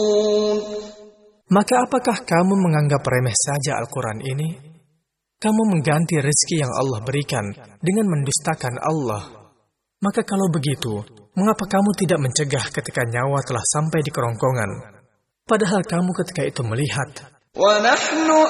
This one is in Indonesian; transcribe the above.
Maka apakah kamu menganggap remeh saja Al-Quran ini? Kamu mengganti rezeki yang Allah berikan dengan mendustakan Allah. Maka kalau begitu, mengapa kamu tidak mencegah ketika nyawa telah sampai di kerongkongan? Padahal kamu ketika itu melihat.